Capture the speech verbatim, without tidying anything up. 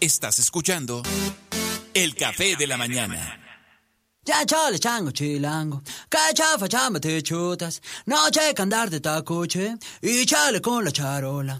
Estás escuchando El Café de la Mañana. Ya chale chango chilango, cachafa chamba te chutas, no checa andar de tacoche y chale con la charola.